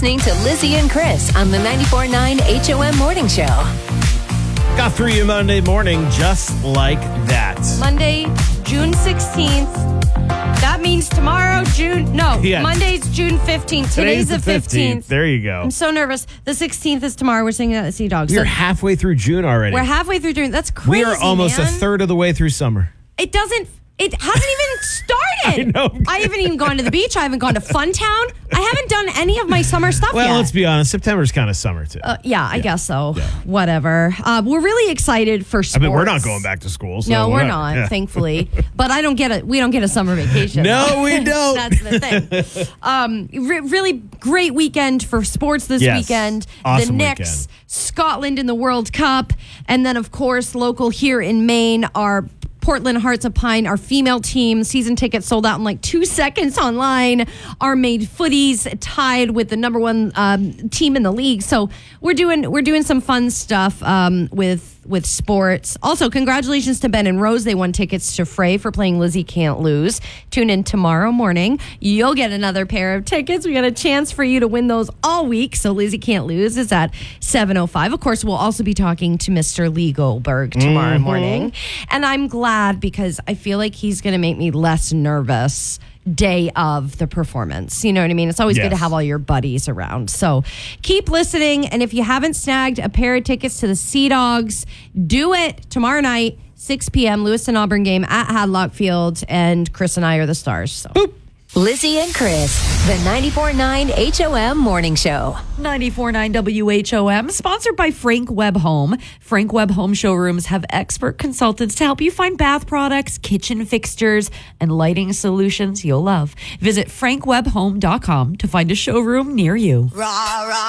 listening to Lizzie and Chris on the 94.9 HOM Morning Show. Got through you Monday morning just like that. Monday, June 16th. That means tomorrow, Monday's June 15th. Today's the 15th. There you go. I'm so nervous. The 16th is tomorrow. We're singing at the Sea Dogs. We're halfway through June already. We're halfway through June. That's crazy, We are almost a third of the way through summer. It hasn't even started. I know. I haven't even gone to the beach. I haven't gone to Funtown. I haven't done any of my summer stuff yet. Well, let's be honest. September's kind of summer, too. I guess so. Yeah. Whatever. We're really excited for sports. I mean, we're not going back to school. So no, we're not, thankfully. But we don't get a summer vacation. No, we don't. That's the thing. Really great weekend for sports this weekend. Awesome the Knicks, weekend. Scotland in the World Cup. And then, of course, local here in Maine, our Portland Hearts of Pine, our female team, season tickets sold out in like 2 seconds online. Our Maid Footies tied with the number one team in the league. So we're doing some fun stuff with sports. Also, congratulations to Ben and Rose. They won tickets to Frey for playing Lizzie Can't Lose. Tune in tomorrow morning. You'll get another pair of tickets. We got a chance for you to win those all week. So Lizzie Can't Lose is at 7:05. Of course, we'll also be talking to Mr. Lee Goldberg tomorrow morning. And I'm glad because I feel like he's going to make me less nervous day of the performance. You know what I mean? It's always good to have all your buddies around. So keep listening. And if you haven't snagged a pair of tickets to the Sea Dogs, do it tomorrow night, 6 p.m. Lewiston Auburn game at Hadlock Field. And Chris and I are the stars. So. Boop. Lizzie and Chris, the 94.9 HOM Morning Show. 94.9 WHOM, sponsored by Frank Webb Home. Frank Webb Home showrooms have expert consultants to help you find bath products, kitchen fixtures, and lighting solutions you'll love. Visit frankwebbhome.com to find a showroom near you.